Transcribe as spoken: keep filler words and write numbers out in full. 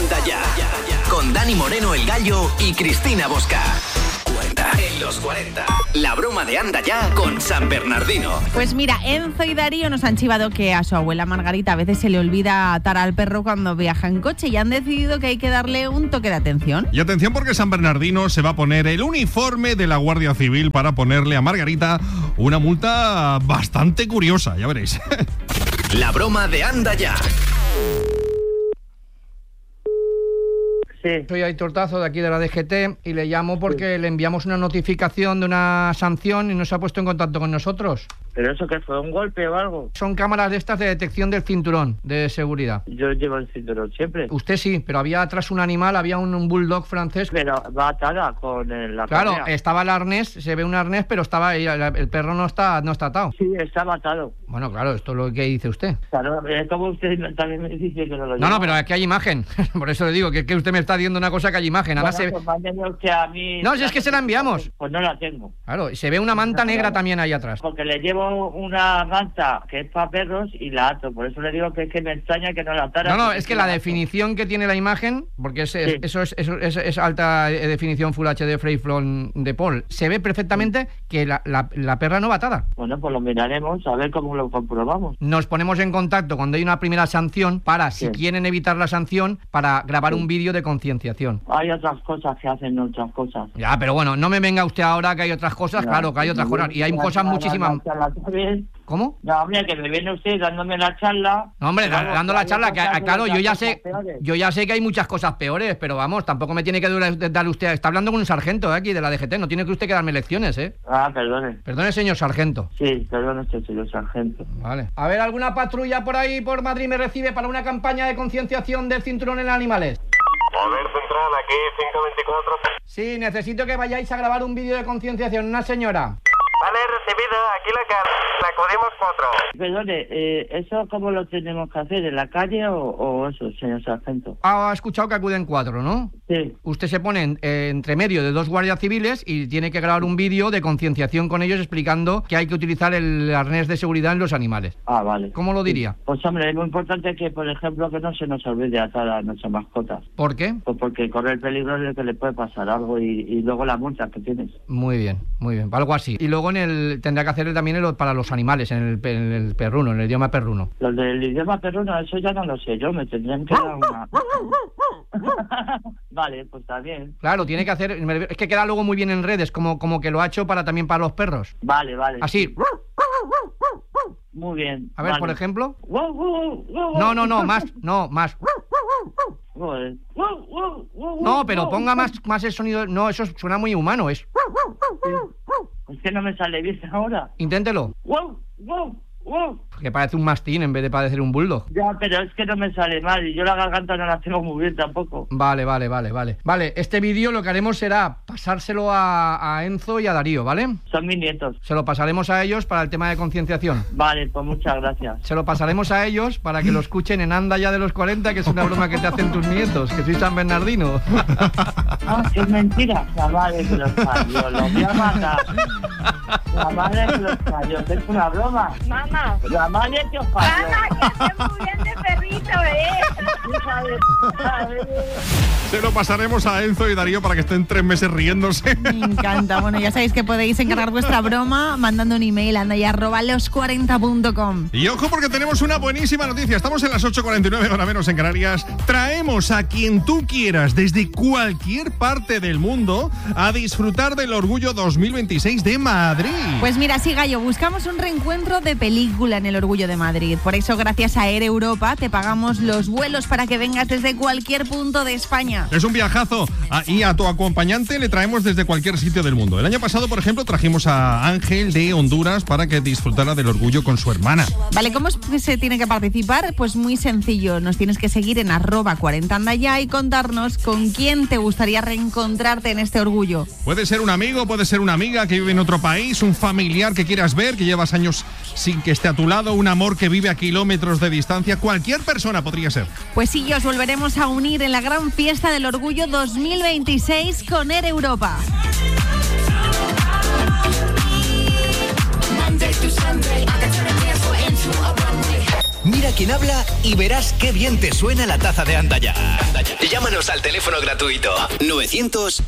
Anda Ya, con Dani Moreno el Gallo y Cristina Bosca. En los cuarenta, la broma de Anda Ya con San Bernardino. Pues mira, Enzo y Darío nos han chivado que a su abuela Margarita a veces se le olvida atar al perro cuando viaja en coche y han decidido que hay que darle un toque de atención. Y atención porque San Bernardino se va a poner el uniforme de la Guardia Civil para ponerle a Margarita una multa bastante curiosa, ya veréis. La broma de Anda Ya. Sí. Soy Aitor Tazo, de aquí de la D G T, y le llamo porque sí. le enviamos una notificación de una sanción y no se ha puesto en contacto con nosotros. ¿Pero eso qué fue? ¿Un golpe o algo? Son cámaras de estas de detección del cinturón de seguridad. Yo llevo el cinturón siempre. Usted sí, pero había atrás un animal, había un, un bulldog francés. Pero va atada con el, la Claro, correa. Estaba el arnés, se ve un arnés, pero estaba el, el perro no está, no está atado. Sí, estaba atado. Bueno, claro, esto es lo que dice usted. Claro, es como usted también me dice que no lo lleva. No, no, pero aquí hay imagen. Por eso le digo que, que usted me está diciendo una cosa que hay imagen. Además Bueno, se... pues mándeme usted a mí... No, si es que se la enviamos. Pues no la tengo. Claro, se ve una manta no, negra no, también ahí atrás. Porque le llevo una manta que es para perros y la ato. Por eso le digo que es que me extraña que no la atara. No, no, es que la definición que tiene la imagen, porque es, sí. es, eso, es, eso es, es alta definición Full H D Freiflon de Paul, se ve perfectamente que la, la, la perra no va atada. Bueno, pues lo miraremos a ver cómo lo comprobamos. Nos ponemos en contacto cuando hay una primera sanción para, si sí. quieren evitar la sanción, para grabar sí. un vídeo de concienciación. Hay otras cosas que hacen otras cosas. Ya, pero bueno, no me venga usted ahora que hay otras cosas, ya, claro que hay otras cosas, y hay cosas muchísimas... ¿Cómo? No, hombre, que me viene usted dándome la charla. No, hombre, claro, dando la charla, que, claro, yo ya sé yo ya sé que hay muchas cosas peores, pero vamos, tampoco me tiene que dar usted... Está hablando con un sargento ¿eh? aquí de la D G T, no tiene que usted que darme lecciones, ¿eh? Ah, perdone. Perdone, señor sargento. Sí, perdone usted, señor sargento. Vale. A ver, ¿alguna patrulla por ahí, por Madrid, me recibe para una campaña de concienciación del cinturón en animales? A ver, central, aquí cinco veinticuatro. Sí, necesito que vayáis a grabar un vídeo de concienciación, una señora. Vale, recibido, aquí la cara. La acudimos cuatro. Perdone, eh, ¿eso cómo lo tenemos que hacer? ¿En la calle o, o eso, señor sargento? Ah, ha escuchado que acuden cuatro, ¿no? Sí. Usted se pone en, eh, entre medio de dos guardias civiles y tiene que grabar un vídeo de concienciación con ellos explicando que hay que utilizar el arnés de seguridad en los animales. Ah, vale. ¿Cómo lo diría? Pues hombre, es muy importante que, por ejemplo, que no se nos olvide atar a nuestras mascotas. ¿Por qué? Pues porque corre el peligro de que le puede pasar algo y, y luego la multa que tienes. Muy bien, muy bien, algo así. Y luego en el tendrá que hacer también el, para los animales, en el, en el perruno, en el idioma perruno. Lo del idioma perruno, eso ya no lo sé yo, me tendrían que dar una... Vale, pues está bien. Claro, tiene que hacer... Es que queda luego muy bien en redes, como, como que lo ha hecho para también para los perros. Vale, vale. Así. Muy bien. A ver, vale. por ejemplo. No, no, no, más, no, más. No, pero ponga más, más el sonido. No, eso suena muy humano, es... Es que no me sale bien ahora. Inténtelo. Que parece un mastín en vez de parecer un bulldog. Ya, pero es que no me sale mal y yo la garganta no la tengo muy bien tampoco. Vale, vale, vale, vale. Vale, este vídeo lo que haremos será pasárselo a, a Enzo y a Darío, ¿vale? Son mis nietos. Se lo pasaremos a ellos para el tema de concienciación. Vale, pues muchas gracias. Se lo pasaremos a ellos para que lo escuchen en Anda Ya de los cuarenta, que es una broma que te hacen tus nietos, que soy San Bernardino. Ah, que es mentira. La madre que los parió, lo voy a matar. La madre que los parió, es una broma. Mamá. La madre que os parió. Mamá, que esté muy bien de perrito, ¿eh? Se lo pasaremos a Enzo y Darío para que estén tres meses riéndose. Me encanta. Bueno, ya sabéis que podéis encargar vuestra broma mandando un email a andaya arroba los cuarenta punto com. Y ojo porque tenemos una buenísima noticia. Estamos en las ocho cuarenta y nueve, hora menos en Canarias. Traemos a quien tú quieras desde cualquier parte del mundo a disfrutar del Orgullo dos mil veintiséis de Madrid. Pues mira, sí, Gallo, buscamos un reencuentro de película en el Orgullo de Madrid. Por eso, gracias a Air Europa, te pagamos los vuelos para que vengas desde cualquier punto de España. Es un viajazo. Ah, y a tu acompañante le traemos desde cualquier sitio del mundo. El año pasado, por ejemplo, trajimos a Ángel de Honduras para que disfrutara del Orgullo con su hermana. Vale, ¿cómo se tiene que participar? Pues muy sencillo. Nos tienes que seguir en arroba cuarenta andaya y contarnos con quién te gustaría reencontrarte en este Orgullo. Puede ser un amigo, puede ser una amiga que vive en otro país, un familiar que quieras ver, que llevas años sin que esté a tu lado, un amor que vive a kilómetros de distancia. Cualquier persona podría ser. Pues sí, os volveremos a unir en la gran fiesta del Orgullo dos mil veintiséis con Air Europa. Mira quién habla y verás qué bien te suena la taza de Anda Ya. Llama Llámanos al teléfono gratuito novecientos